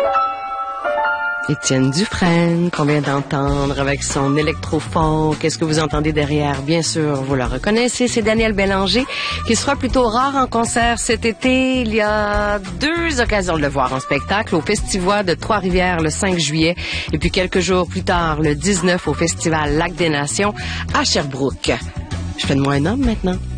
Étienne Dufresne, qu'on vient d'entendre avec son électrophone. Qu'est-ce que vous entendez derrière? Bien sûr, vous le reconnaissez, c'est Daniel Bélanger, qui sera plutôt rare en concert cet été. Il y a 2 occasions de le voir en spectacle, au Festival de Trois-Rivières le 5 juillet, et puis quelques jours plus tard, le 19, au Festival Lac des Nations à Sherbrooke. Je fais de moi un homme maintenant.